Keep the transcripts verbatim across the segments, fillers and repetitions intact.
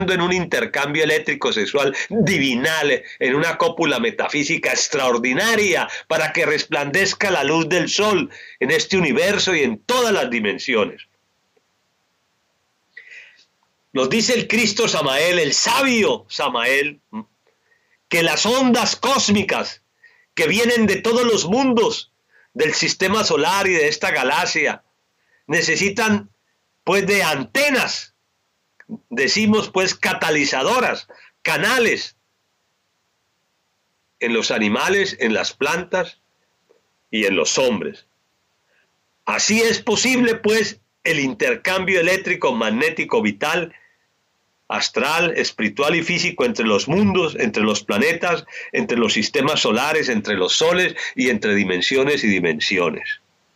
en un intercambio eléctrico sexual divinal, en una cópula metafísica extraordinaria, para que resplandezca la luz del sol en este universo y en todas las dimensiones. Nos dice el Cristo Samael, el sabio Samael, que las ondas cósmicas que vienen de todos los mundos del sistema solar y de esta galaxia necesitan pues de antenas, decimos pues catalizadoras, canales en los animales, en las plantas y en los hombres. Así es posible pues el intercambio eléctrico, magnético, vital, astral, espiritual y físico entre los mundos, entre los planetas, entre los sistemas solares, entre los soles y entre dimensiones y dimensiones.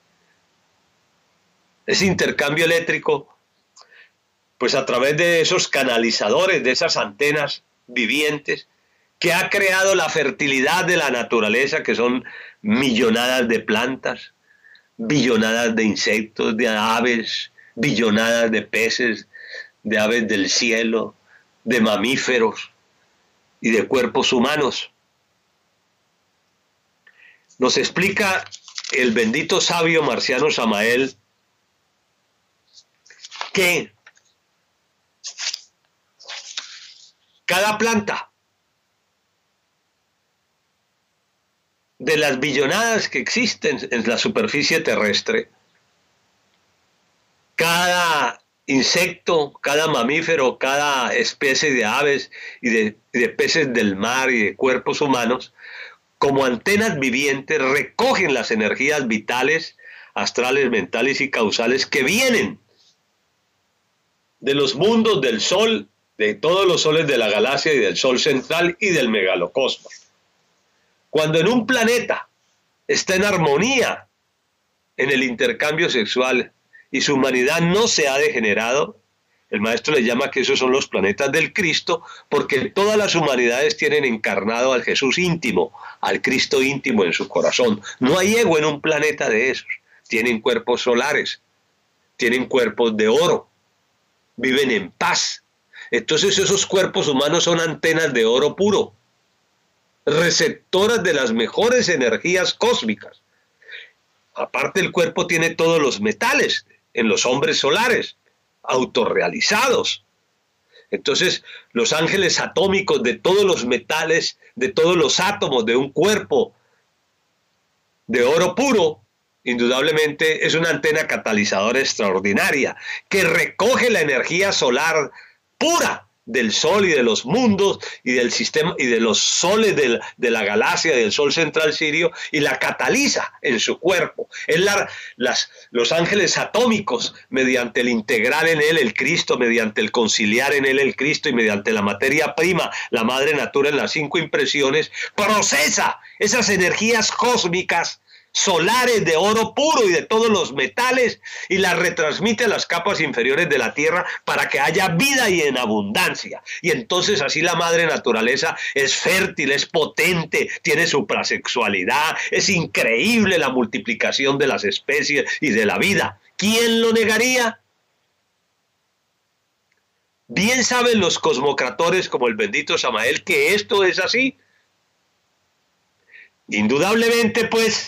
Ese intercambio eléctrico, pues a través de esos canalizadores, de esas antenas vivientes, que ha creado la fertilidad de la naturaleza, que son millonadas de plantas, billonadas de insectos, de aves, billonadas de peces, de aves del cielo, de mamíferos y de cuerpos humanos. Nos explica el bendito sabio marciano Samael que cada planta de las billonadas que existen en la superficie terrestre, cada insecto, cada mamífero, cada especie de aves y de, y de peces del mar y de cuerpos humanos, como antenas vivientes, recogen las energías vitales, astrales, mentales y causales que vienen de los mundos del Sol, de todos los soles de la galaxia y del Sol central y del megalocosmos. Cuando en un planeta está en armonía en el intercambio sexual y su humanidad no se ha degenerado, el maestro le llama que esos son los planetas del Cristo, porque todas las humanidades tienen encarnado al Jesús íntimo, al Cristo íntimo en su corazón. No hay ego en un planeta de esos. Tienen cuerpos solares, tienen cuerpos de oro, viven en paz. Entonces esos cuerpos humanos son antenas de oro puro, receptoras de las mejores energías cósmicas. Aparte, el cuerpo tiene todos los metales en los hombres solares, autorrealizados. Entonces, los ángeles atómicos de todos los metales, de todos los átomos de un cuerpo de oro puro, indudablemente es una antena catalizadora extraordinaria que recoge la energía solar pura del Sol y de los mundos y del sistema y de los soles de la, de la galaxia, del Sol central sirio, y la cataliza en su cuerpo. Es la, las, los ángeles atómicos, mediante el integral en él, el Cristo, mediante el conciliar en él, el Cristo, y mediante la materia prima, la madre natura en las cinco impresiones, procesa esas energías cósmicas solares de oro puro y de todos los metales y las retransmite a las capas inferiores de la tierra para que haya vida y en abundancia. Y entonces así la madre naturaleza es fértil, es potente, tiene suprasexualidad, es increíble la multiplicación de las especies y de la vida. ¿Quién lo negaría? Bien saben los cosmocratores como el bendito Samael que esto es así. Indudablemente, pues,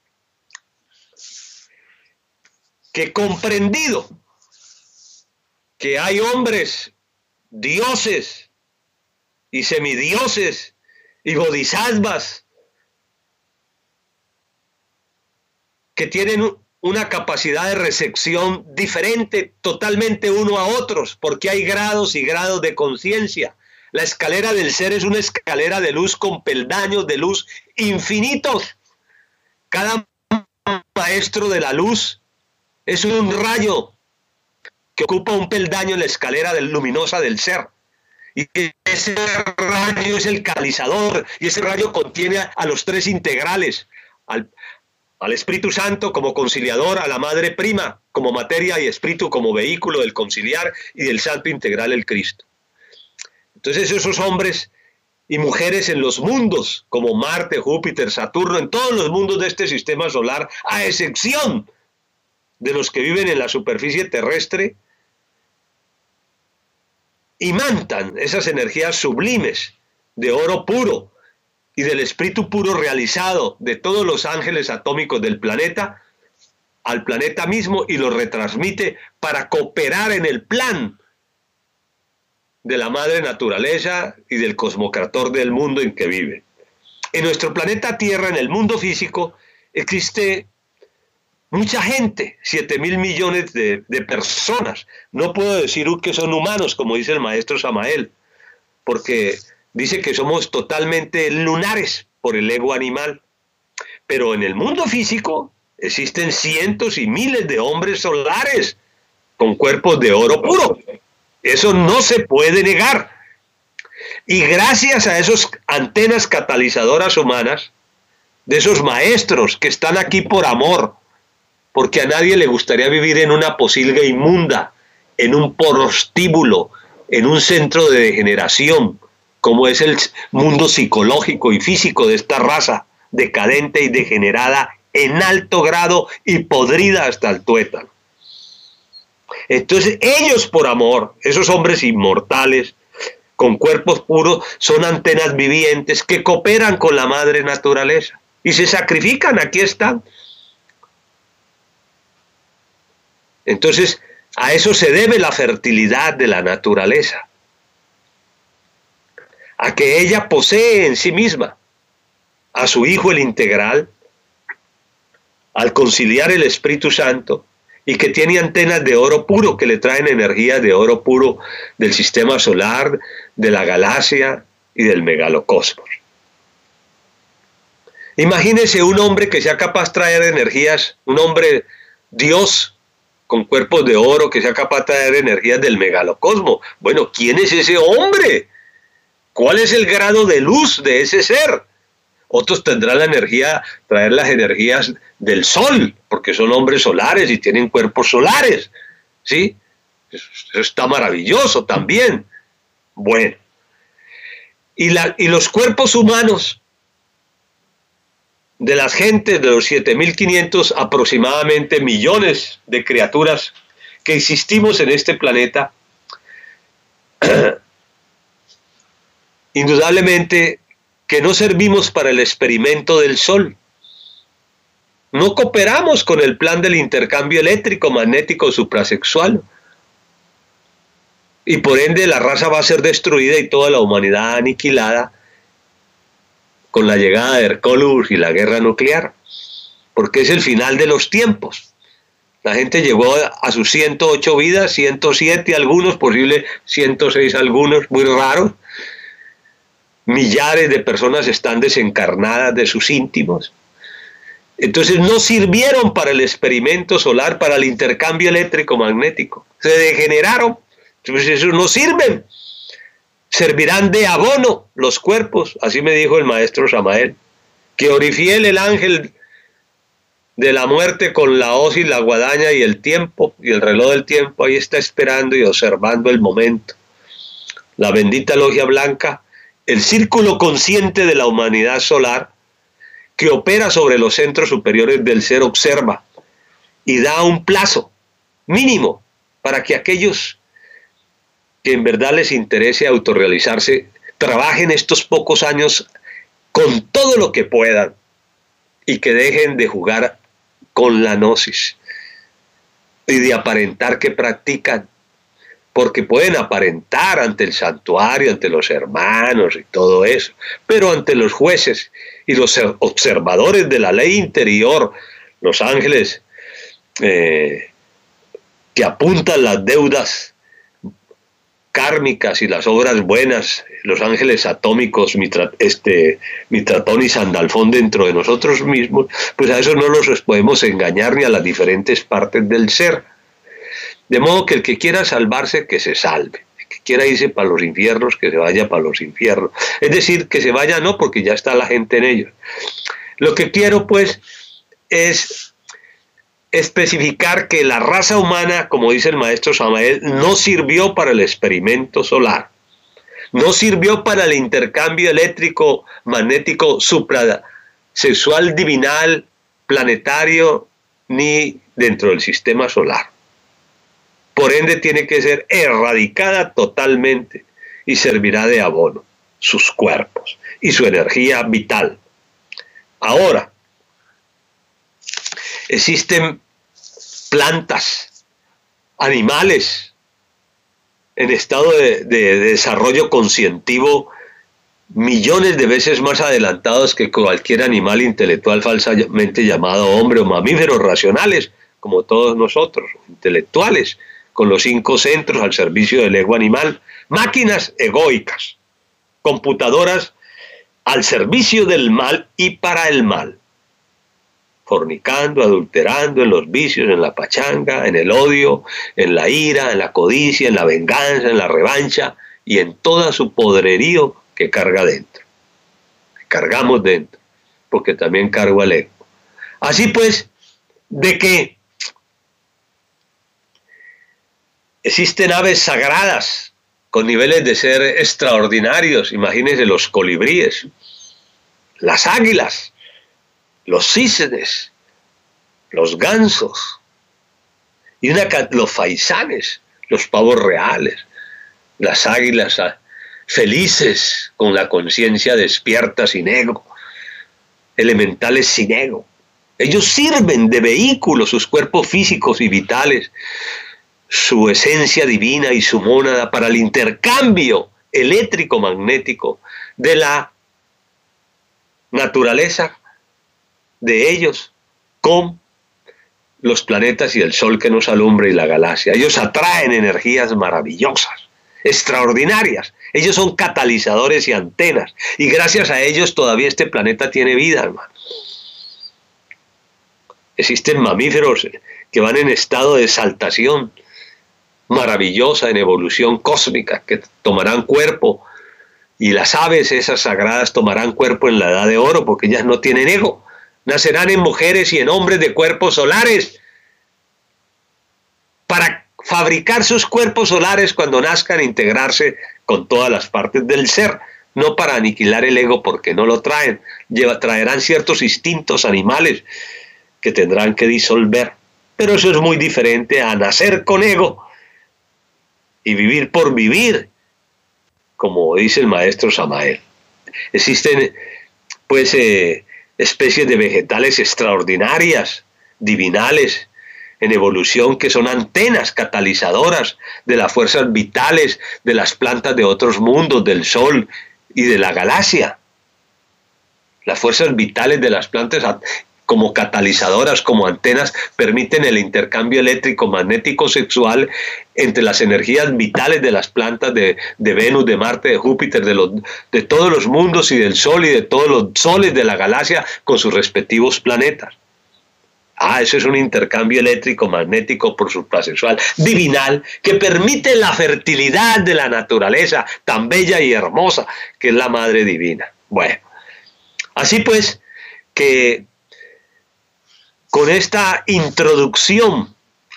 que comprendido que hay hombres, dioses y semidioses y bodhisattvas que tienen una capacidad de recepción diferente totalmente uno a otros, porque hay grados y grados de conciencia. La escalera del ser es una escalera de luz con peldaños de luz infinitos. Cada maestro de la luz es un rayo que ocupa un peldaño en la escalera del luminosa del ser. Y ese rayo es el catalizador, y ese rayo contiene a los tres integrales, al, al Espíritu Santo como conciliador, a la Madre Prima como materia y espíritu como vehículo del conciliar, y del Santo integral, el Cristo. Entonces esos hombres y mujeres en los mundos, como Marte, Júpiter, Saturno, en todos los mundos de este sistema solar, a excepción de los que viven en la superficie terrestre, imantan esas energías sublimes de oro puro y del espíritu puro realizado de todos los ángeles atómicos del planeta al planeta mismo y lo retransmite para cooperar en el plan de la madre naturaleza y del cosmocrator del mundo en que vive. En nuestro planeta Tierra, en el mundo físico, existe mucha gente, siete mil millones de, de personas. No puedo decir que son humanos, como dice el maestro Samael, porque dice que somos totalmente lunares por el ego animal. Pero en el mundo físico existen cientos y miles de hombres solares con cuerpos de oro puro. Eso no se puede negar. Y gracias a esas antenas catalizadoras humanas, de esos maestros que están aquí por amor, porque a nadie le gustaría vivir en una posilga inmunda, en un prostíbulo, en un centro de degeneración, como es el mundo psicológico y físico de esta raza decadente y degenerada en alto grado y podrida hasta el tuétano. Entonces ellos por amor, esos hombres inmortales, con cuerpos puros, son antenas vivientes que cooperan con la madre naturaleza y se sacrifican, aquí están. Entonces, a eso se debe la fertilidad de la naturaleza, a que ella posee en sí misma a su Hijo el integral, al conciliar el Espíritu Santo, y que tiene antenas de oro puro que le traen energía de oro puro del sistema solar, de la galaxia y del megalocosmos. Imagínese un hombre que sea capaz de traer energías, un hombre Dios con cuerpos de oro que sea capaz de traer energías del megalocosmo. Bueno, ¿quién es ese hombre? ¿Cuál es el grado de luz de ese ser? Otros tendrán la energía, traer las energías del sol, porque son hombres solares y tienen cuerpos solares, ¿sí? Eso está maravilloso también. Bueno, y, la, y los cuerpos humanos de las gentes, de los siete mil quinientos aproximadamente millones de criaturas que existimos en este planeta, indudablemente que no servimos para el experimento del sol. No cooperamos con el plan del intercambio eléctrico magnético suprasexual. Y por ende la raza va a ser destruida y toda la humanidad aniquilada con la llegada de Hercólogos y la guerra nuclear. Porque es el final de los tiempos. La gente llegó a sus ciento ocho vidas, ciento siete algunos, posible ciento seis algunos, muy raros. Millares de personas están desencarnadas de sus íntimos. Entonces no sirvieron para el experimento solar, para el intercambio eléctrico magnético. Se degeneraron. Entonces eso no sirven. Servirán de abono los cuerpos, así me dijo el maestro Samael, que Orifiel, el ángel de la muerte, con la hoz y la guadaña y el tiempo y el reloj del tiempo, ahí está esperando y observando el momento. La bendita logia blanca, el círculo consciente de la humanidad solar, que opera sobre los centros superiores del ser, observa y da un plazo mínimo para que aquellos que en verdad les interese autorrealizarse trabajen estos pocos años con todo lo que puedan y que dejen de jugar con la gnosis y de aparentar que practican, porque pueden aparentar ante el santuario, ante los hermanos y todo eso, pero ante los jueces y los observadores de la ley interior, los ángeles eh, que apuntan las deudas kármicas y las obras buenas, los ángeles atómicos, Mitra, este, Mitratón y Sandalfón dentro de nosotros mismos, pues a eso no los podemos engañar ni a las diferentes partes del ser. De modo que el que quiera salvarse, que se salve. El que quiera irse para los infiernos, que se vaya para los infiernos. Es decir, que se vaya no, porque ya está la gente en ellos. Lo que quiero, pues, es especificar que la raza humana, como dice el maestro Samael, no sirvió para el experimento solar. No sirvió para el intercambio eléctrico magnético suprasexual divinal planetario ni dentro del sistema solar. Por ende tiene que ser erradicada totalmente y servirá de abono sus cuerpos y su energía vital. Ahora, existen plantas, animales en estado de, de, de desarrollo conscientivo millones de veces más adelantados que cualquier animal intelectual falsamente llamado hombre, o mamíferos racionales, como todos nosotros, intelectuales, con los cinco centros al servicio del ego animal, máquinas egoicas, computadoras al servicio del mal y para el mal, fornicando, adulterando en los vicios, en la pachanga, en el odio, en la ira, en la codicia, en la venganza, en la revancha y en toda su poderío que carga dentro, que cargamos dentro, porque también cargo al ego. Así pues, de que existen aves sagradas con niveles de ser extraordinarios, imagínense los colibríes, las águilas, los cisnes, los gansos, y una, los faisanes, los pavos reales, las águilas felices con la conciencia despierta sin ego, elementales sin ego. Ellos sirven de vehículo, sus cuerpos físicos y vitales, su esencia divina y su mónada para el intercambio eléctrico-magnético de la naturaleza de ellos con los planetas y el sol que nos alumbra y la galaxia. Ellos atraen energías maravillosas, extraordinarias. Ellos son catalizadores y antenas, y gracias a ellos todavía este planeta tiene vida, hermano. Existen mamíferos que van en estado de exaltación maravillosa, en evolución cósmica, que tomarán cuerpo, y las aves esas sagradas tomarán cuerpo en la edad de oro, porque ellas no tienen ego. Nacerán en mujeres y en hombres de cuerpos solares, para fabricar sus cuerpos solares cuando nazcan, integrarse con todas las partes del ser, no para aniquilar el ego, porque no lo traen. Lleva, traerán ciertos instintos animales que tendrán que disolver, pero eso es muy diferente a nacer con ego y vivir por vivir, como dice el maestro Samael. Existen pues eh, especies de vegetales extraordinarias, divinales, en evolución, que son antenas catalizadoras de las fuerzas vitales de las plantas de otros mundos, del sol y de la galaxia. Las fuerzas vitales de las plantas, como catalizadoras, como antenas, permiten el intercambio eléctrico, magnético, sexual entre las energías vitales de las plantas de, de Venus, de Marte, de Júpiter, de, los, de todos los mundos y del Sol y de todos los soles de la galaxia con sus respectivos planetas. Ah, eso es un intercambio eléctrico, magnético, por suprasexual, divinal, que permite la fertilidad de la naturaleza tan bella y hermosa que es la Madre Divina. Bueno, así pues que con esta introducción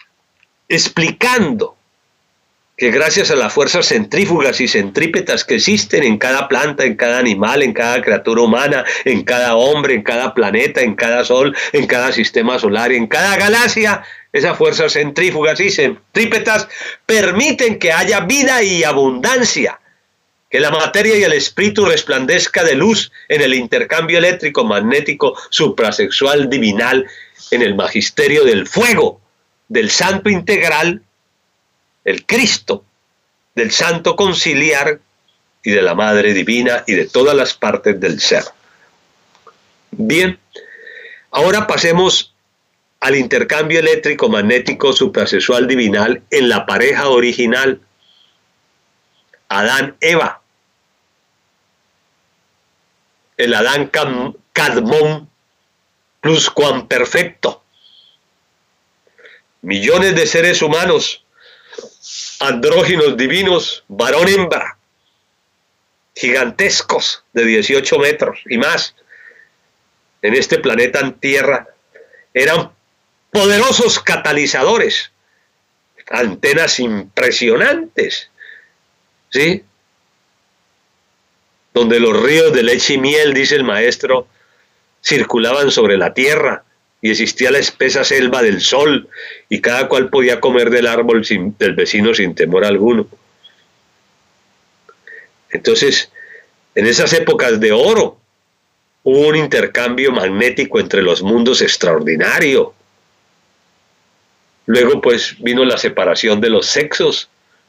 explicando que gracias a las fuerzas centrífugas y centrípetas que existen en cada planta, en cada animal, en cada criatura humana, en cada hombre, en cada planeta, en cada sol, en cada sistema solar y en cada galaxia, esas fuerzas centrífugas y centrípetas permiten que haya vida y abundancia, que la materia y el espíritu resplandezca de luz en el intercambio eléctrico, magnético, suprasexual, divinal, en el magisterio del fuego, del santo integral, el Cristo, del santo conciliar y de la Madre Divina y de todas las partes del ser. Bien, ahora pasemos al intercambio eléctrico, magnético, suprasexual, divinal en la pareja original, Adán-Eva. El Adán Cadmón pluscuamperfecto. Millones de seres humanos, andróginos divinos, varón hembra, gigantescos de dieciocho metros y más, en este planeta en Tierra, eran poderosos catalizadores, antenas impresionantes, ¿sí? Donde los ríos de leche y miel, dice el maestro, circulaban sobre la Tierra y existía la espesa selva del sol, y cada cual podía comer del árbol sin, del vecino sin temor alguno. Entonces, en esas épocas de oro, hubo un intercambio magnético entre los mundos extraordinario. Luego, pues, vino la separación de los sexos.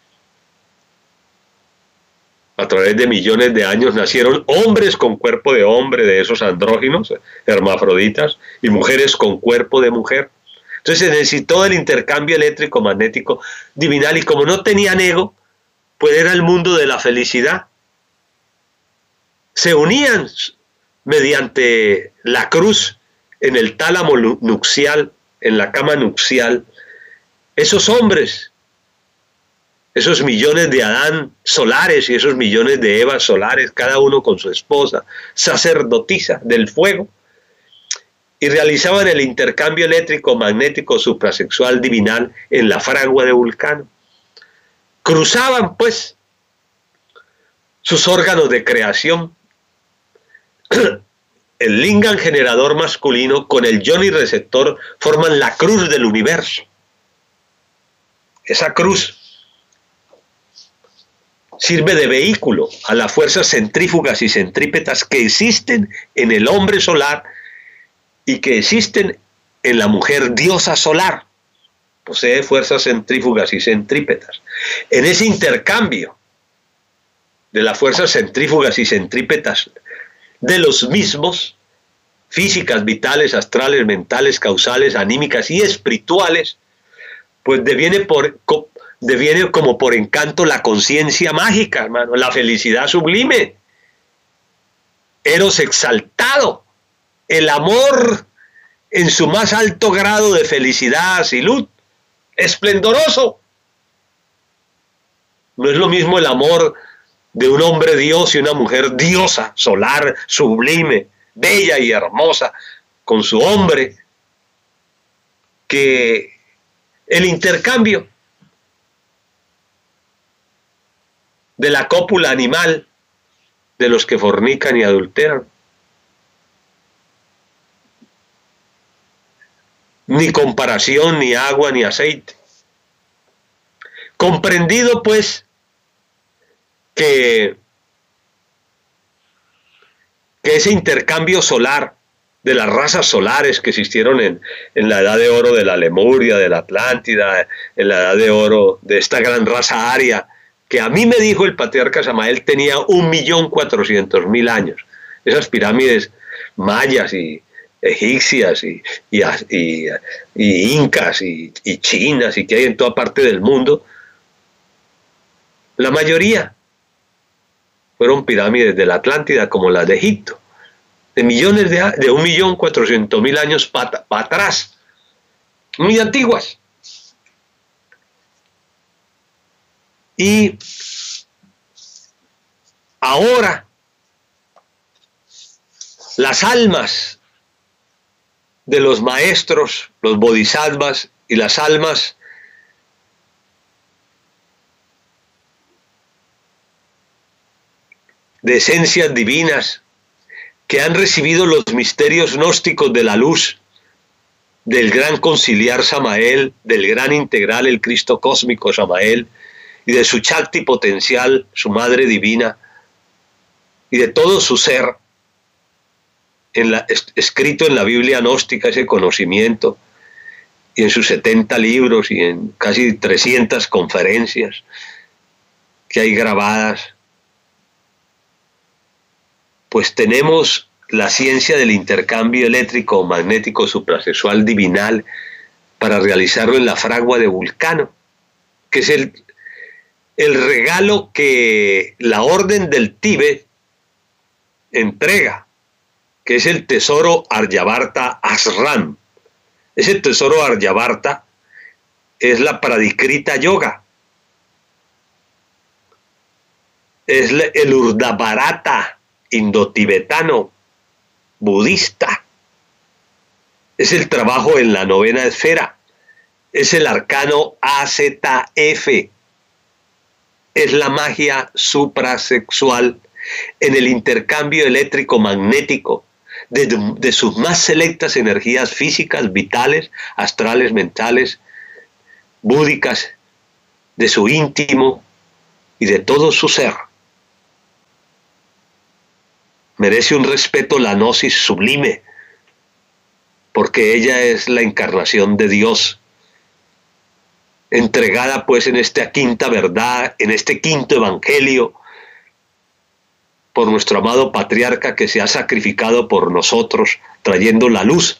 A través de millones de años nacieron hombres con cuerpo de hombre, de esos andróginos, hermafroditas, y mujeres con cuerpo de mujer. Entonces se necesitó el intercambio eléctrico magnético divinal, y como no tenían ego, pues era el mundo de la felicidad. Se unían mediante la cruz en el tálamo nupcial, en la cama nupcial, esos hombres, esos millones de Adán solares y esos millones de Eva solares, cada uno con su esposa, sacerdotisa del fuego, y realizaban el intercambio eléctrico magnético suprasexual divinal en la fragua de Vulcano. Cruzaban, pues, sus órganos de creación, el lingam generador masculino con el yoni receptor forman la cruz del universo. Esa cruz sirve de vehículo a las fuerzas centrífugas y centrípetas que existen en el hombre solar y que existen en la mujer diosa solar. Posee fuerzas centrífugas y centrípetas. En ese intercambio de las fuerzas centrífugas y centrípetas de los mismos, físicas, vitales, astrales, mentales, causales, anímicas y espirituales, pues deviene, por, deviene como por encanto la conciencia mágica, hermano, la felicidad sublime, Eros exaltado, el amor en su más alto grado de felicidad, Silut, esplendoroso. No es lo mismo el amor de un hombre dios y una mujer diosa, solar, sublime, bella y hermosa, con su hombre, que el intercambio de la cópula animal de los que fornican y adulteran. Ni comparación, ni agua, ni aceite. Comprendido, pues, que, que ese intercambio solar de las razas solares que existieron en, en la edad de oro de la Lemuria, de la Atlántida, en la edad de oro de esta gran raza aria, que a mí me dijo el patriarca Samael tenía un millón cuatrocientos mil años. Esas pirámides mayas y egipcias y, y, y, y incas y, y chinas y que hay en toda parte del mundo, la mayoría fueron pirámides de la Atlántida como las de Egipto, de millones de, de un millón cuatrocientos mil años para pa atrás, muy antiguas. Y ahora las almas de los maestros, los bodhisattvas y las almas de esencias divinas que han recibido los misterios gnósticos de la luz, del gran conciliar Samael, del gran integral el Cristo cósmico Samael, y de su Shakti potencial, su Madre Divina, y de todo su ser, en la, es, escrito en la Biblia gnóstica, ese conocimiento, y en sus setenta libros, y en casi trescientas conferencias que hay grabadas, pues tenemos la ciencia del intercambio eléctrico o magnético suprasexual divinal para realizarlo en la fragua de Vulcano, que es el, el regalo que la Orden del Tíbet entrega, que es el tesoro Aryavarta Asram. Ese tesoro Aryavarta es la Pradikrita Yoga, es el Urdhvarata indotibetano budista, es el trabajo en la novena esfera, es el arcano A Z F, es la magia suprasexual en el intercambio eléctrico magnético de, de sus más selectas energías físicas, vitales, astrales, mentales, búdicas, de su íntimo y de todo su ser. Merece un respeto la gnosis sublime, porque ella es la encarnación de Dios, entregada pues en esta quinta verdad, en este quinto evangelio, por nuestro amado patriarca que se ha sacrificado por nosotros, trayendo la luz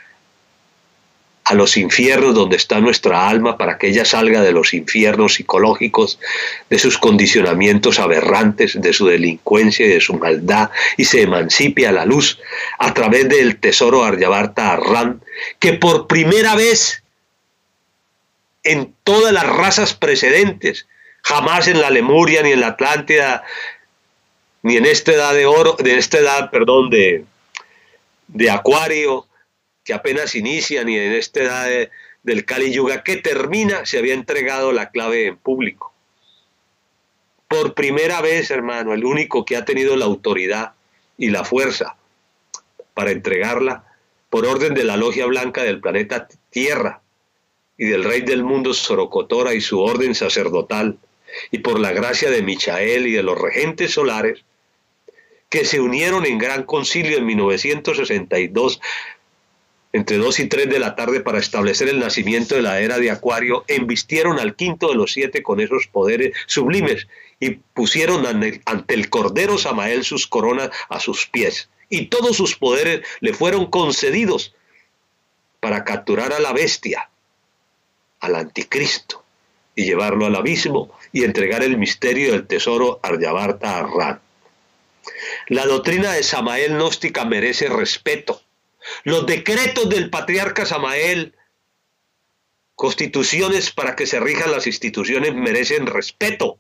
a los infiernos donde está nuestra alma, para que ella salga de los infiernos psicológicos, de sus condicionamientos aberrantes, de su delincuencia y de su maldad, y se emancipe a la luz a través del tesoro Aryavarta Arran, que por primera vez en todas las razas precedentes, jamás en la Lemuria, ni en la Atlántida, ni en esta edad de oro, de esta edad, perdón, de, de Acuario, que apenas inicia, ni en esta edad de, del Kali Yuga que termina, se había entregado la clave en público. Por primera vez, hermano, el único que ha tenido la autoridad y la fuerza para entregarla, por orden de la Logia Blanca del planeta Tierra y del Rey del Mundo Sorocotora y su orden sacerdotal, y por la gracia de Michael y de los regentes solares, que se unieron en gran concilio en mil novecientos sesenta y dos, entre dos y tres de la tarde, para establecer el nacimiento de la era de Acuario, embistieron al quinto de los siete con esos poderes sublimes y pusieron ante el Cordero Samael sus coronas a sus pies, y todos sus poderes le fueron concedidos para capturar a la bestia, al anticristo, y llevarlo al abismo y entregar el misterio del tesoro Aryavarta Arran. La doctrina de Samael gnóstica merece respeto. Los decretos del patriarca Samael, constituciones para que se rijan las instituciones, merecen respeto.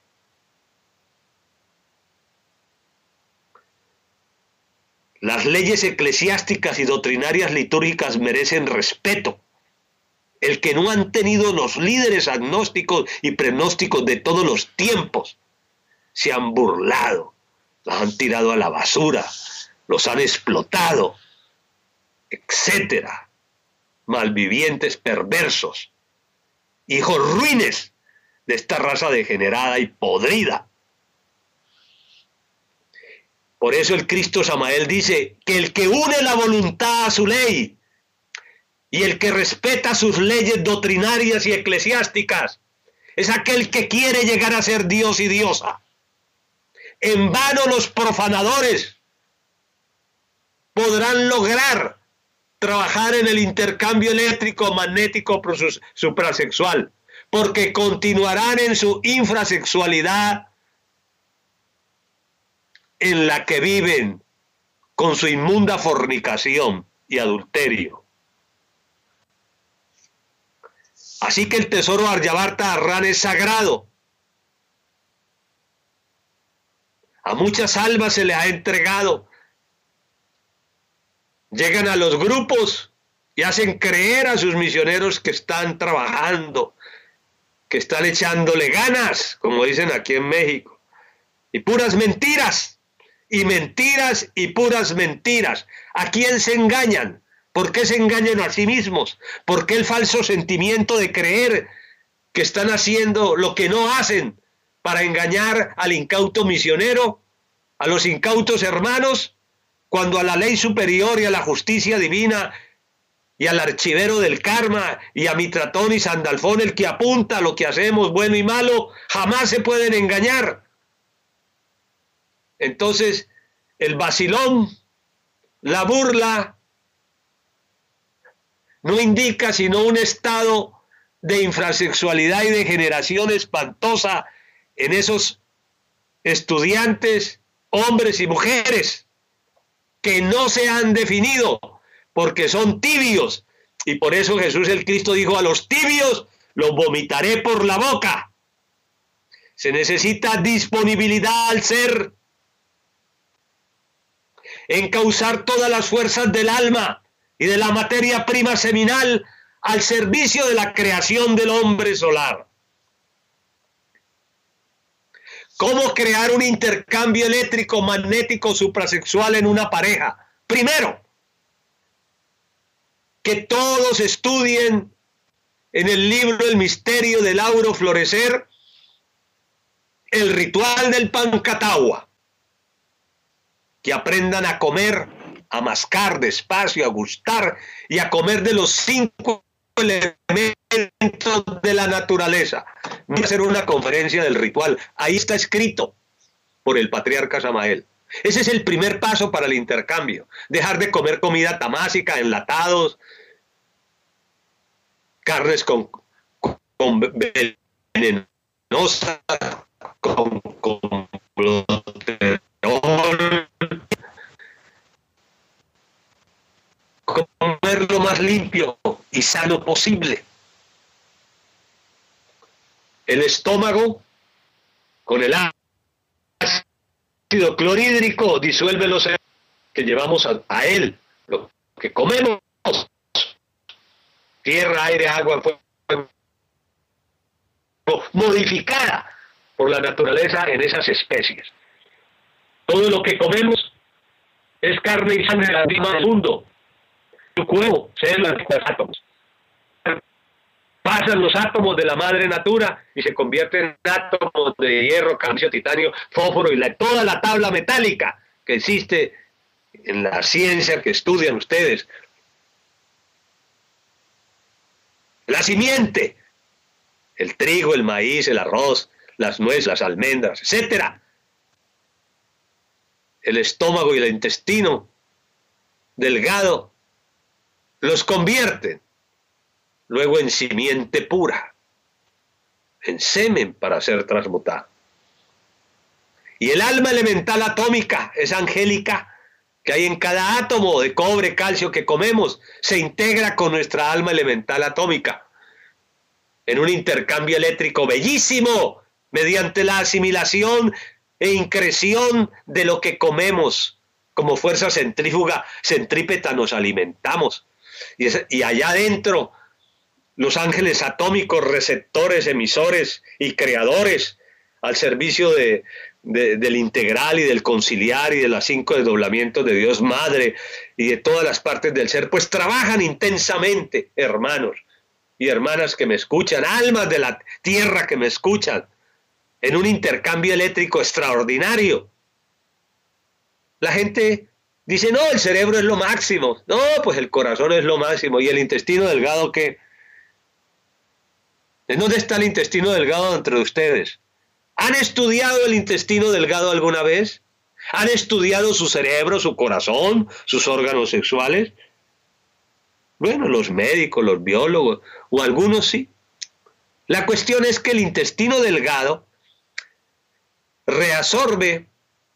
Las leyes eclesiásticas y doctrinarias litúrgicas merecen respeto. El que no han tenido los líderes agnósticos y prenósticos de todos los tiempos, se han burlado, los han tirado a la basura, los han explotado, etcétera. Malvivientes perversos, hijos ruines de esta raza degenerada y podrida. Por eso el Cristo Samael dice que el que une la voluntad a su ley y el que respeta sus leyes doctrinarias y eclesiásticas es aquel que quiere llegar a ser Dios y diosa. En vano los profanadores podrán lograr trabajar en el intercambio eléctrico magnético suprasexual, porque continuarán en su infrasexualidad en la que viven con su inmunda fornicación y adulterio. Así que el tesoro Aryavarta Arran es sagrado. A muchas almas se le ha entregado. Llegan a los grupos y hacen creer a sus misioneros que están trabajando, que están echándole ganas, como dicen aquí en México. Y puras mentiras, y mentiras, y puras mentiras. ¿A quién se engañan? ¿Por qué se engañan a sí mismos? ¿Por qué el falso sentimiento de creer que están haciendo lo que no hacen para engañar al incauto misionero, a los incautos hermanos, cuando a la ley superior y a la justicia divina y al archivero del karma y a Mitratón y Sandalfón, el que apunta a lo que hacemos, bueno y malo, jamás se pueden engañar? Entonces, el vacilón, la burla, no indica sino un estado de infrasexualidad y degeneración espantosa en esos estudiantes, hombres y mujeres, que no se han definido porque son tibios. Y por eso Jesús el Cristo dijo: a los tibios los vomitaré por la boca. Se necesita disponibilidad al ser, encauzar todas las fuerzas del alma y de la materia prima seminal al servicio de la creación del hombre solar. ¿Cómo crear un intercambio eléctrico magnético suprasexual en una pareja? Primero, que todos estudien en el libro El misterio del auro florecer el ritual del Pancatagua, que aprendan a comer, a mascar despacio, a gustar y a comer de los cinco elementos de la naturaleza. Voy a hacer una conferencia del ritual, ahí está escrito por el patriarca Samael. Ese es el primer paso para el intercambio, dejar de comer comida tamásica, enlatados, carnes con, con venenosa, con, con colesterol, comer lo más limpio y sano posible. El estómago, con el ácido clorhídrico, disuelve los que llevamos a, a él, lo que comemos. Tierra, aire, agua, fuego, modificada por la naturaleza en esas especies. Todo lo que comemos es carne y sangre de la misma del mundo. Tu cuerpo, células, átomos. Pasan los átomos de la madre natura y se convierten en átomos de hierro, calcio, titanio, fósforo y la, toda la tabla metálica que existe en la ciencia que estudian ustedes. La simiente, el trigo, el maíz, el arroz, las nueces, las almendras, etcétera. El estómago y el intestino delgado los convierten luego en simiente pura, en semen para ser transmutada. Y el alma elemental atómica, esa angélica que hay en cada átomo de cobre, calcio que comemos, se integra con nuestra alma elemental atómica en un intercambio eléctrico bellísimo mediante la asimilación e increción de lo que comemos. Como fuerza centrífuga, centrípeta nos alimentamos. Y, es, y allá adentro, los ángeles atómicos, receptores, emisores y creadores al servicio de, de, del integral y del conciliar y de los cinco desdoblamientos de Dios Madre y de todas las partes del ser, pues trabajan intensamente, hermanos y hermanas que me escuchan, almas de la tierra que me escuchan, en un intercambio eléctrico extraordinario. La gente dice, no, el cerebro es lo máximo. No, pues el corazón es lo máximo. ¿Y el intestino delgado qué? ¿En dónde está el intestino delgado entre ustedes? ¿Han estudiado el intestino delgado alguna vez? ¿Han estudiado su cerebro, su corazón, sus órganos sexuales? Bueno, los médicos, los biólogos, o algunos sí. La cuestión es que el intestino delgado reabsorbe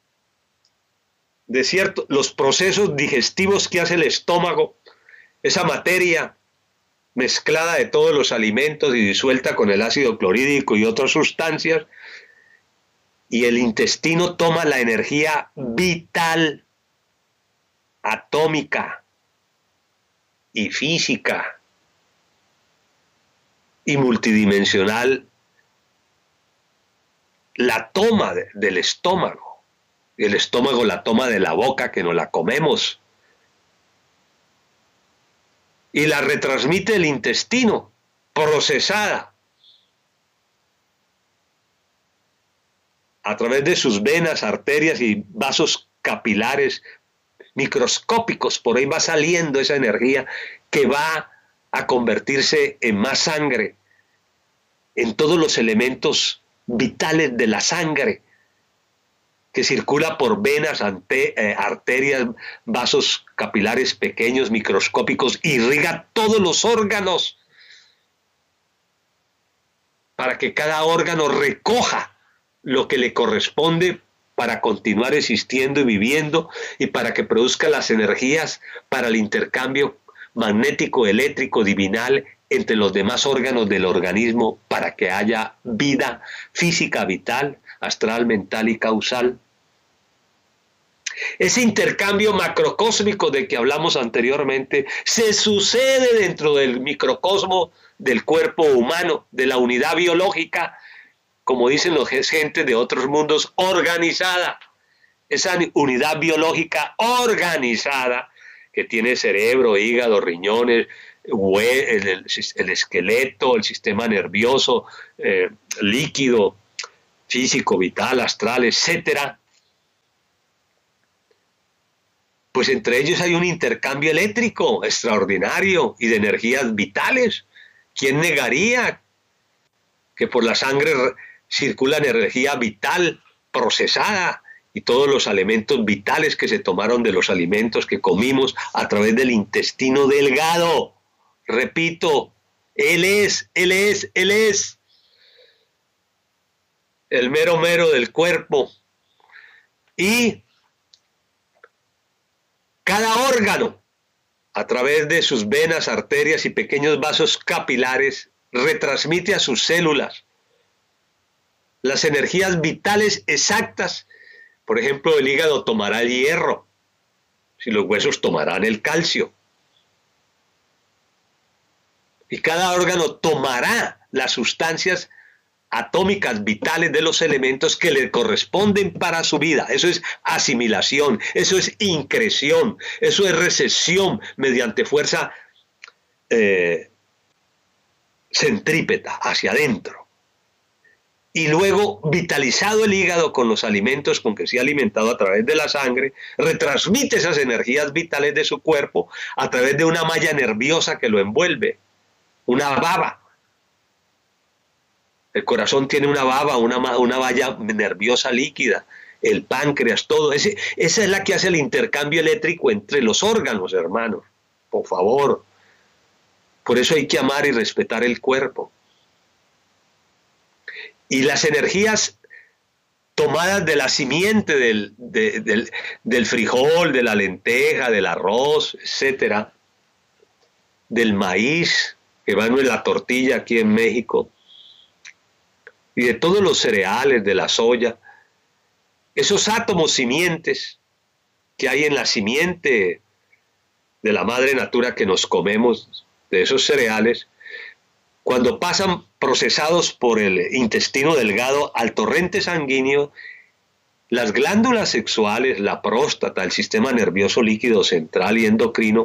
de cierto los procesos digestivos que hace el estómago, esa materia mezclada de todos los alimentos y disuelta con el ácido clorhídrico y otras sustancias, y el intestino toma la energía vital, atómica y física y multidimensional, la toma de, del estómago. Y el estómago la toma de la boca que nos la comemos. Y la retransmite el intestino, procesada, a través de sus venas, arterias y vasos capilares microscópicos. Por ahí va saliendo esa energía que va a convertirse en más sangre, en todos los elementos vitales de la sangre, que circula por venas, ante, eh, arterias, vasos capilares pequeños, microscópicos, irriga todos los órganos para que cada órgano recoja lo que le corresponde para continuar existiendo y viviendo, y para que produzca las energías para el intercambio magnético, eléctrico, divinal entre los demás órganos del organismo, para que haya vida física, vital, astral, mental y causal. Ese intercambio macrocósmico de que hablamos anteriormente se sucede dentro del microcosmo del cuerpo humano, de la unidad biológica, como dicen los gentes de otros mundos, organizada esa unidad biológica organizada que tiene cerebro, hígado, riñones, el, el, el esqueleto, el sistema nervioso, eh, líquido, físico, vital, astral, etcétera, pues entre ellos hay un intercambio eléctrico extraordinario y de energías vitales. ¿Quién negaría que por la sangre circula energía vital procesada y todos los elementos vitales que se tomaron de los alimentos que comimos a través del intestino delgado? Repito, Él es, Él es, Él es el mero mero del cuerpo. Y cada órgano, a través de sus venas, arterias y pequeños vasos capilares, retransmite a sus células las energías vitales exactas. Por ejemplo, el hígado tomará el hierro, si los huesos tomarán el calcio. Y cada órgano tomará las sustancias atómicas vitales de los elementos que le corresponden para su vida. Eso es asimilación, eso es increción, eso es recesión mediante fuerza eh, centrípeta hacia adentro. Y luego, vitalizado el hígado con los alimentos con que se ha alimentado a través de la sangre, retransmite esas energías vitales de su cuerpo a través de una malla nerviosa que lo envuelve, una baba. El corazón tiene una baba, una, una valla nerviosa líquida, el páncreas, todo. Ese, esa es la que hace el intercambio eléctrico entre los órganos, hermanos. Por favor. Por eso hay que amar y respetar el cuerpo. Y las energías tomadas de la simiente del, de, del, del frijol, de la lenteja, del arroz, etcétera, del maíz, que va en la tortilla aquí en México, y de todos los cereales, de la soya, esos átomos simientes que hay en la simiente de la madre natura que nos comemos, de esos cereales, cuando pasan procesados por el intestino delgado al torrente sanguíneo, las glándulas sexuales, la próstata, el sistema nervioso líquido central y endocrino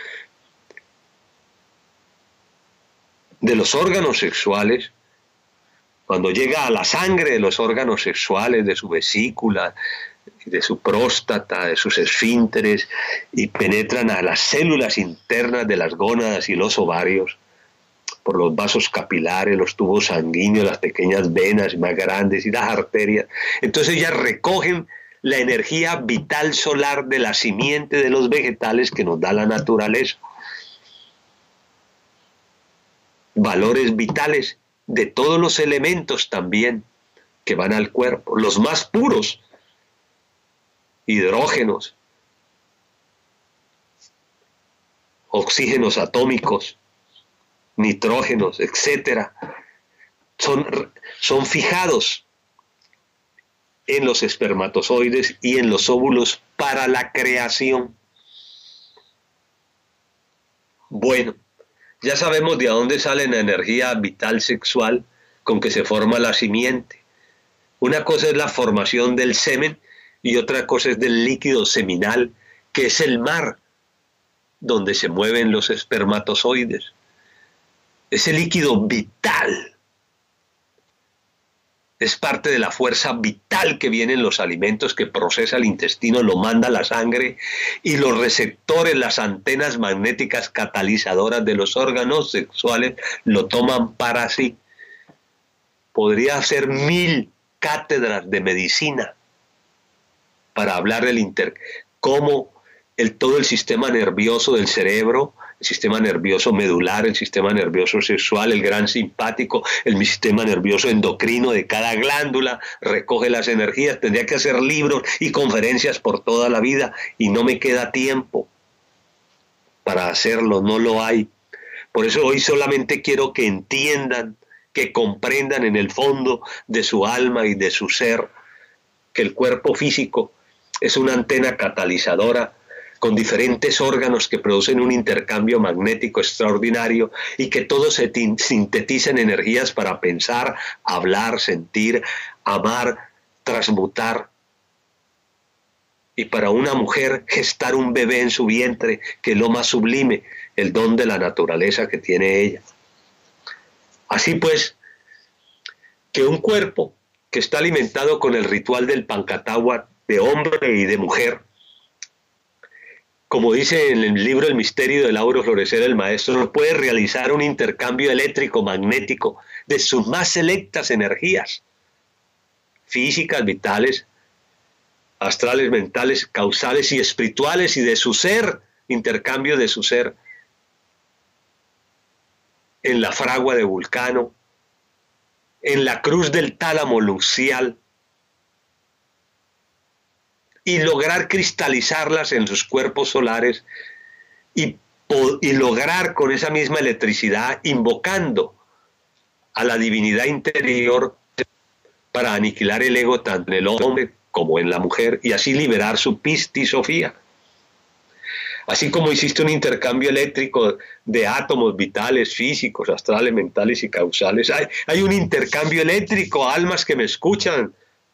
de los órganos sexuales, cuando llega a la sangre de los órganos sexuales, de su vesícula, de su próstata, de sus esfínteres, y penetran a las células internas de las gónadas y los ovarios, por los vasos capilares, los tubos sanguíneos, las pequeñas venas más grandes y las arterias. Entonces ellas recogen la energía vital solar de la simiente de los vegetales que nos da la naturaleza. Valores vitales de todos los elementos también que van al cuerpo, los más puros, hidrógenos, oxígenos atómicos, nitrógenos, etcétera, son, son fijados en los espermatozoides y en los óvulos para la creación. Bueno, ya sabemos de dónde sale la energía vital sexual con que se forma la simiente. Una cosa es la formación del semen y otra cosa es del líquido seminal, que es el mar donde se mueven los espermatozoides. Ese líquido vital es parte de la fuerza vital que viene en los alimentos que procesa el intestino, lo manda a la sangre, y los receptores, las antenas magnéticas catalizadoras de los órganos sexuales lo toman para sí. Podría hacer mil cátedras de medicina para hablar del inter, cómo el, todo el sistema nervioso del cerebro, el sistema nervioso medular, el sistema nervioso sexual, el gran simpático, el sistema nervioso endocrino de cada glándula recoge las energías. Tendría que hacer libros y conferencias por toda la vida y no me queda tiempo para hacerlo, no lo hay. Por eso hoy solamente quiero que entiendan, que comprendan en el fondo de su alma y de su ser que el cuerpo físico es una antena catalizadora con diferentes órganos que producen un intercambio magnético extraordinario y que todos se sintetizan energías para pensar, hablar, sentir, amar, transmutar y para una mujer gestar un bebé en su vientre, que es lo más sublime, el don de la naturaleza que tiene ella. Así pues, que un cuerpo que está alimentado con el ritual del Pancatagua de hombre y de mujer, como dice en el libro El misterio del auro florecer el maestro, puede realizar un intercambio eléctrico magnético de sus más selectas energías físicas, vitales, astrales, mentales, causales y espirituales, y de su ser, intercambio de su ser en la fragua de Vulcano, en la cruz del tálamo lucial, y lograr cristalizarlas en sus cuerpos solares y, y lograr con esa misma electricidad, invocando a la divinidad interior para aniquilar el ego tanto en el hombre como en la mujer, y así liberar su pistisofía. Así como existe un intercambio eléctrico de átomos vitales, físicos, astrales, mentales y causales, hay, hay un intercambio eléctrico, almas que me escuchan,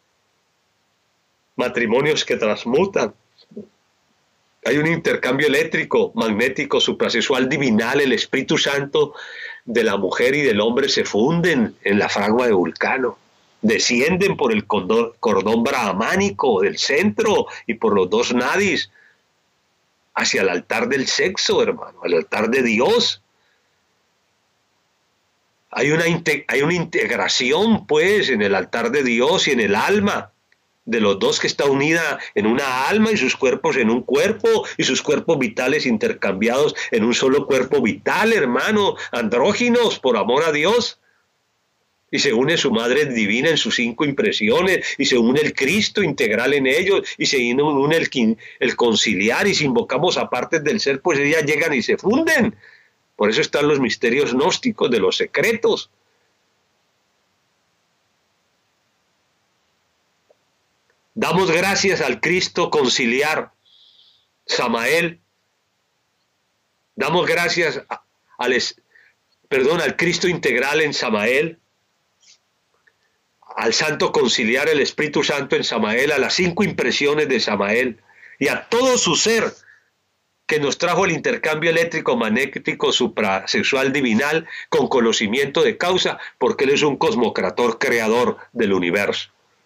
matrimonios que transmutan. Hay un intercambio eléctrico, magnético, suprasexual, divinal. El Espíritu Santo de la mujer y del hombre se funden en la fragua de Vulcano. Descienden por el cordón, cordón brahmánico del centro y por los dos nadis hacia el altar del sexo, hermano, al altar de Dios. Hay una, hay una integración, pues, en el altar de Dios y en el alma de los dos, que está unida en una alma y sus cuerpos en un cuerpo, y sus cuerpos vitales intercambiados en un solo cuerpo vital, hermano, andróginos por amor a Dios. Y se une su madre divina en sus cinco impresiones, y se une el Cristo integral en ellos, y se une el, el conciliar, y si invocamos a partes del ser, pues ellas llegan y se funden. Por eso están los misterios gnósticos de los secretos. Damos gracias al Cristo conciliar, Samael. Damos gracias a, al, perdón, al Cristo integral en Samael, al Santo conciliar, el Espíritu Santo en Samael, a las cinco impresiones de Samael y a todo su ser que nos trajo el intercambio eléctrico magnético suprasexual divinal con conocimiento de causa, porque Él es un cosmocrator creador del universo.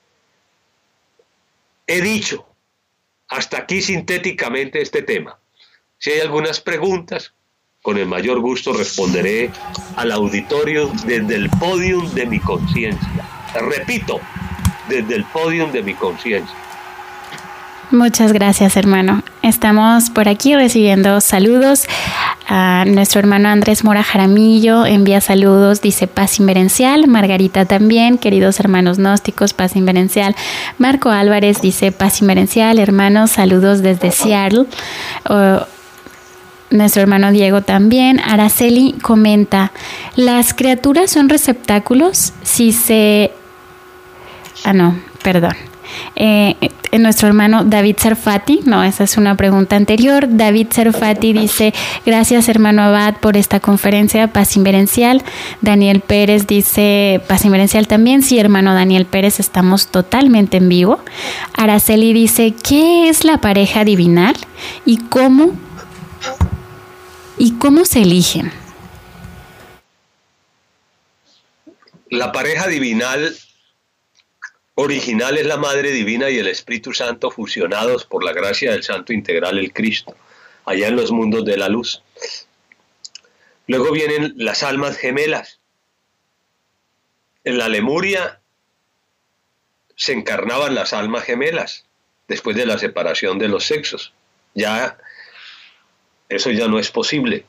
He dicho hasta aquí sintéticamente este tema. Si hay algunas preguntas, con el mayor gusto responderé al auditorio desde el podium de mi conciencia. Repito, desde el podium de mi conciencia. Muchas gracias, hermano. Estamos por aquí recibiendo saludos. A nuestro hermano Andrés Mora Jaramillo envía saludos, dice paz inverencial. Margarita también, queridos hermanos gnósticos, paz inverencial. Marco Álvarez dice paz inverencial, hermanos, saludos desde Seattle. Uh, Nuestro hermano Diego también. Araceli comenta, ¿las criaturas son receptáculos? Si se... Ah, no, perdón. Eh, nuestro hermano David Sarfati, no, esa es una pregunta anterior. David Sarfati dice, gracias hermano Abad por esta conferencia, paz inverencial. Daniel Pérez dice, paz inverencial también. Sí, hermano Daniel Pérez, estamos totalmente en vivo. Araceli dice, ¿qué es la pareja divinal? ¿Y cómo, y cómo se eligen? La pareja divinal original es la Madre Divina y el Espíritu Santo fusionados por la gracia del Santo Integral, el Cristo, allá en los mundos de la luz. Luego vienen las almas gemelas. En la Lemuria se encarnaban las almas gemelas después de la separación de los sexos. Ya eso ya no es posible.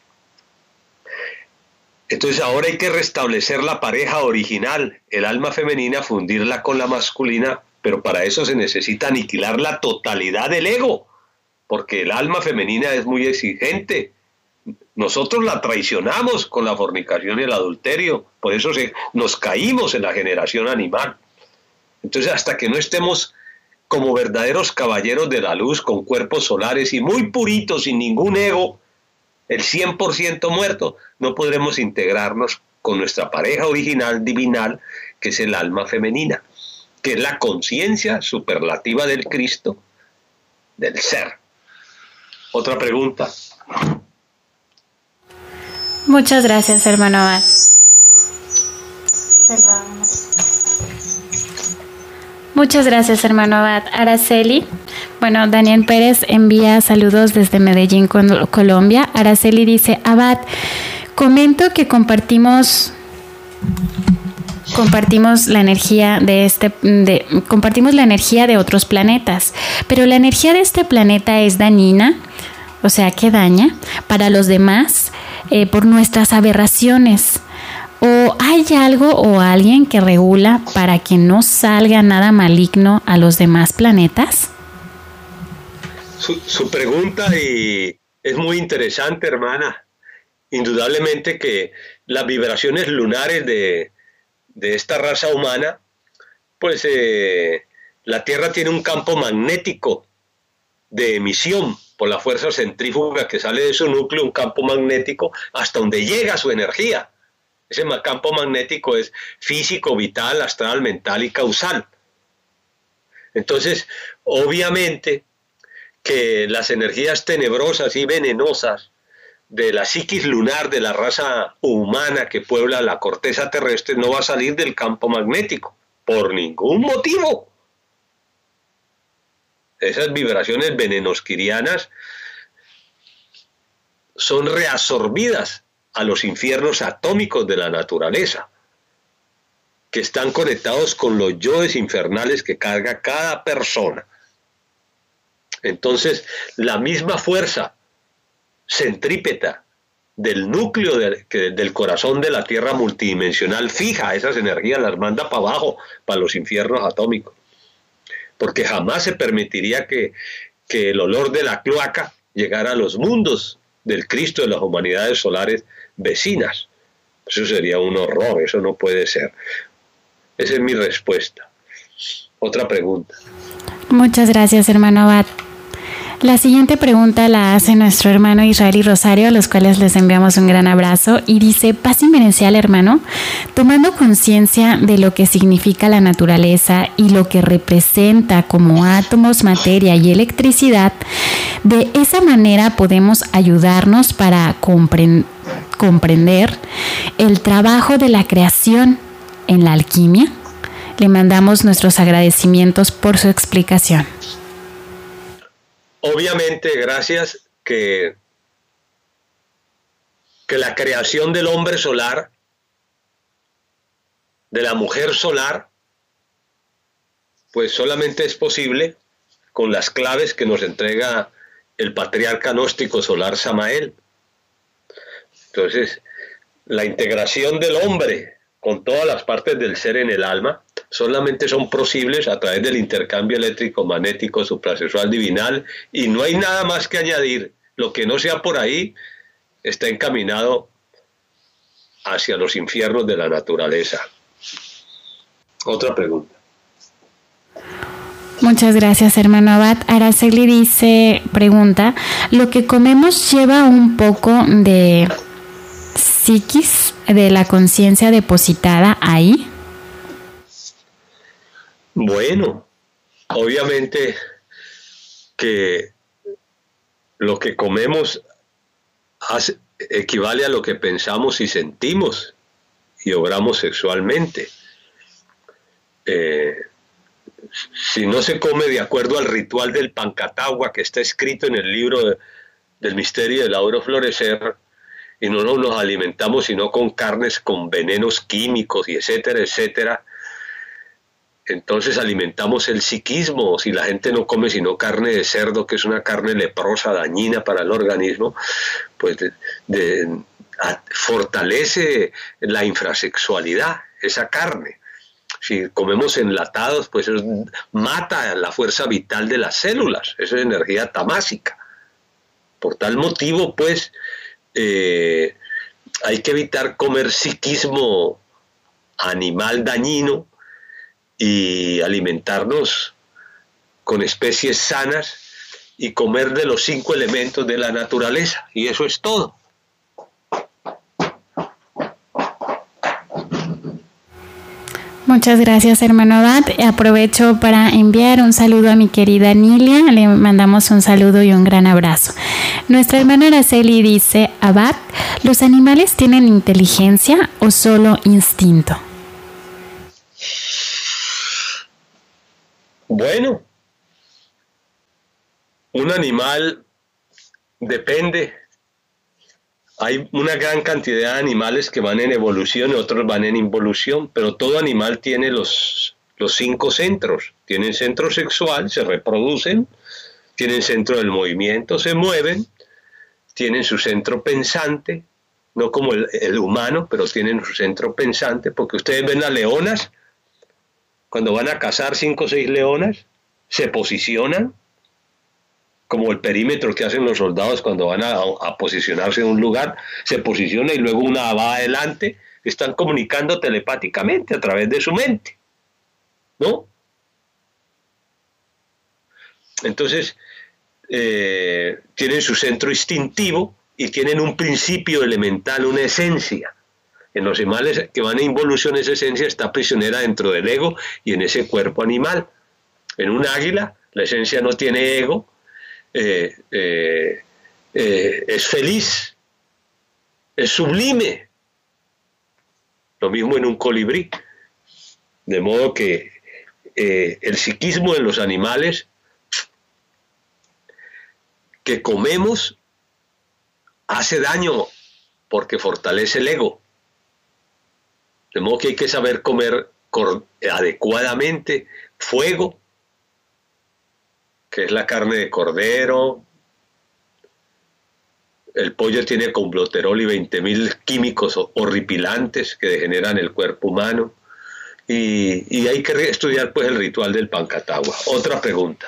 Entonces ahora hay que restablecer la pareja original, el alma femenina, fundirla con la masculina, pero para eso se necesita aniquilar la totalidad del ego, porque el alma femenina es muy exigente. Nosotros la traicionamos con la fornicación y el adulterio, por eso se, nos caímos en la generación animal. Entonces hasta que no estemos como verdaderos caballeros de la luz, con cuerpos solares y muy puritos, sin ningún ego, el cien por ciento muerto, no podremos integrarnos con nuestra pareja original divinal, que es el alma femenina, que es la conciencia superlativa del Cristo, del ser. Otra pregunta. Muchas gracias, hermano Abad. Muchas gracias, hermano Abad. Araceli, bueno, Daniel Pérez envía saludos desde Medellín, Colombia. Araceli dice: Abad, comento que compartimos compartimos la energía de este de, compartimos la energía de otros planetas, pero la energía de este planeta es dañina, o sea, que daña para los demás eh, por nuestras aberraciones. ¿O hay algo o alguien que regula para que no salga nada maligno a los demás planetas? Su, su pregunta y es muy interesante, hermana. Indudablemente que las vibraciones lunares de, de esta raza humana, pues eh, la Tierra tiene un campo magnético de emisión por la fuerza centrífuga que sale de su núcleo, un campo magnético hasta donde llega su energía. Ese campo magnético es físico, vital, astral, mental y causal. Entonces, obviamente que las energías tenebrosas y venenosas de la psiquis lunar de la raza humana que puebla la corteza terrestre no va a salir del campo magnético, por ningún motivo. Esas vibraciones venenosquirianas son reabsorbidas a los infiernos atómicos de la naturaleza, que están conectados con los yoes infernales que carga cada persona. Entonces, la misma fuerza centrípeta del núcleo de, que, del corazón de la Tierra multidimensional fija esas energías, las manda para abajo, para los infiernos atómicos. Porque jamás se permitiría que, que el olor de la cloaca llegara a los mundos del Cristo de las humanidades solares vecinas. Eso sería un horror, eso no puede ser. Esa es mi respuesta. Otra pregunta. Muchas gracias, hermano Abad. La siguiente pregunta la hace nuestro hermano Israel y Rosario, a los cuales les enviamos un gran abrazo, y dice: paz inmerencial, hermano, tomando conciencia de lo que significa la naturaleza y lo que representa como átomos, materia y electricidad, de esa manera podemos ayudarnos para comprender comprender el trabajo de la creación en la alquimia. Le mandamos nuestros agradecimientos por su explicación. Obviamente, gracias que, que la creación del hombre solar, de la mujer solar, pues solamente es posible con las claves que nos entrega el patriarca gnóstico solar Samael. Entonces, la integración del hombre con todas las partes del ser en el alma solamente son posibles a través del intercambio eléctrico magnético suprasexual divinal, y no hay nada más que añadir. Lo que no sea por ahí está encaminado hacia los infiernos de la naturaleza. Otra pregunta. Muchas gracias, hermano Abad. Araceli dice, pregunta: ¿lo que comemos lleva un poco de psiquis, de la conciencia depositada ahí? Bueno, obviamente que lo que comemos hace, equivale a lo que pensamos y sentimos y obramos sexualmente. Eh, si no se come de acuerdo al ritual del Pancatagua que está escrito en el libro de, del misterio del lauro florecer, y no nos alimentamos sino con carnes con venenos químicos y etcétera, etcétera, entonces alimentamos el psiquismo. Si la gente no come sino carne de cerdo, que es una carne leprosa, dañina para el organismo, pues de, de, a, fortalece la infrasexualidad, esa carne. Si comemos enlatados, pues eso mata la fuerza vital de las células, eso es energía tamásica. Por tal motivo, pues, eh, hay que evitar comer psiquismo animal dañino y alimentarnos con especies sanas y comer de los cinco elementos de la naturaleza, y eso es todo. Muchas gracias, hermano Abad. Aprovecho para enviar un saludo a mi querida Nilia. Le mandamos un saludo y un gran abrazo. Nuestra hermana Araceli dice: Abad, ¿los animales tienen inteligencia o solo instinto? Bueno, un animal depende. Hay una gran cantidad de animales que van en evolución y otros van en involución, pero todo animal tiene los, los cinco centros. Tienen centro sexual, se reproducen, tienen centro del movimiento, se mueven, tienen su centro pensante, no como el, el humano, pero tienen su centro pensante, porque ustedes ven las leonas, cuando van a cazar cinco o seis leonas, se posicionan, como el perímetro que hacen los soldados cuando van a, a posicionarse en un lugar, se posiciona y luego una va adelante, están comunicando telepáticamente a través de su mente, ¿no? Entonces, eh, tienen su centro instintivo y tienen un principio elemental, una esencia. En los animales que van en involución, esa esencia está prisionera dentro del ego y en ese cuerpo animal. En un águila, la esencia no tiene ego, Eh, eh, eh, es feliz, es sublime. Lo mismo en un colibrí. De modo que eh, el psiquismo de los animales que comemos hace daño porque fortalece el ego. De modo que hay que saber comer adecuadamente fuego, que es la carne de cordero. El pollo tiene comploterol y veinte mil químicos horripilantes que degeneran el cuerpo humano. Y, y hay que estudiar pues el ritual del Pancatagua. Otra pregunta.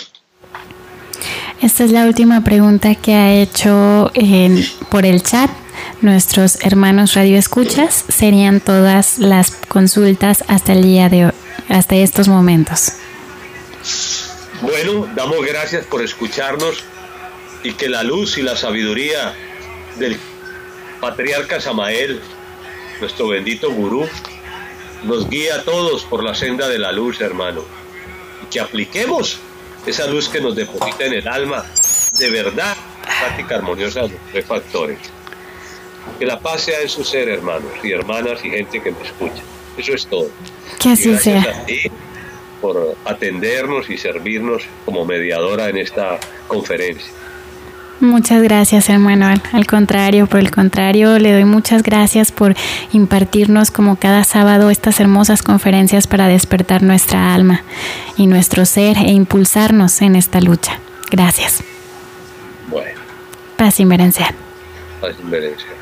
Esta es la última pregunta que ha hecho en, por el chat nuestros hermanos radioescuchas. Serían todas las consultas hasta el día de hoy, hasta estos momentos. Bueno, damos gracias por escucharnos y que la luz y la sabiduría del patriarca Samael, nuestro bendito gurú, nos guíe a todos por la senda de la luz, hermano, y que apliquemos esa luz que nos deposita en el alma de verdad, práctica armoniosa de los tres factores. Que la paz sea en su ser, hermanos y hermanas y gente que me escucha. Eso es todo. Que así sea. A ti por atendernos y servirnos como mediadora en esta conferencia. Muchas gracias, hermano. Al, al contrario, por el contrario, le doy muchas gracias por impartirnos como cada sábado estas hermosas conferencias para despertar nuestra alma y nuestro ser e impulsarnos en esta lucha. Gracias. Bueno. Paz inverencial. Paz inverencial.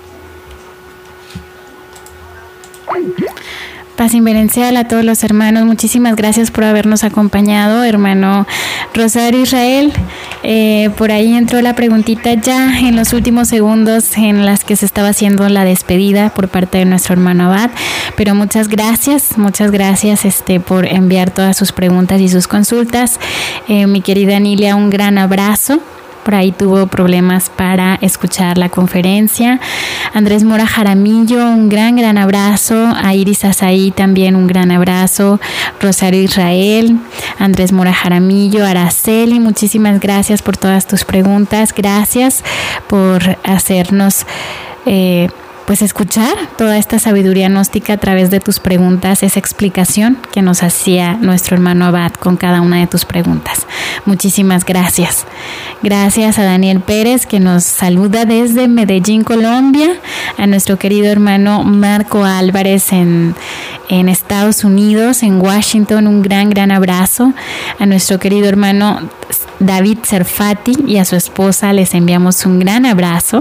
Paz inverencial a todos los hermanos. Muchísimas gracias por habernos acompañado, hermano Rosario Israel. Eh, por ahí entró la preguntita ya en los últimos segundos en las que se estaba haciendo la despedida por parte de nuestro hermano Abad. Pero muchas gracias, muchas gracias este, por enviar todas sus preguntas y sus consultas. Eh, mi querida Nilia, un gran abrazo. Por ahí tuvo problemas para escuchar la conferencia. Andrés Mora Jaramillo, un gran, gran abrazo. A Iris Azaí también un gran abrazo. Rosario Israel, Andrés Mora Jaramillo, Araceli, muchísimas gracias por todas tus preguntas. Gracias por hacernos eh, pues escuchar toda esta sabiduría gnóstica a través de tus preguntas, esa explicación que nos hacía nuestro hermano Abad con cada una de tus preguntas. Muchísimas gracias. Gracias a Daniel Pérez, que nos saluda desde Medellín, Colombia, a nuestro querido hermano Marco Álvarez en, en Estados Unidos, en Washington, un gran, gran abrazo. A nuestro querido hermano David Serfati y a su esposa les enviamos un gran abrazo.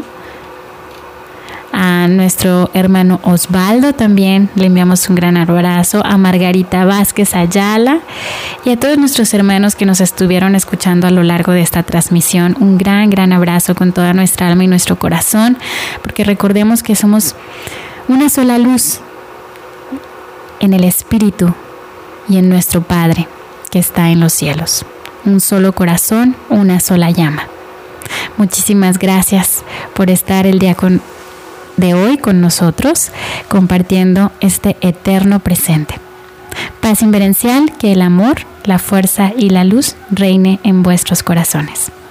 A nuestro hermano Osvaldo también le enviamos un gran abrazo, a Margarita Vázquez Ayala y a todos nuestros hermanos que nos estuvieron escuchando a lo largo de esta transmisión. Un gran, gran abrazo con toda nuestra alma y nuestro corazón, porque recordemos que somos una sola luz en el Espíritu y en nuestro Padre que está en los cielos. Un solo corazón, una sola llama. Muchísimas gracias por estar el día con de hoy con nosotros, compartiendo este eterno presente. Paz inverencial, que el amor, la fuerza y la luz reine en vuestros corazones.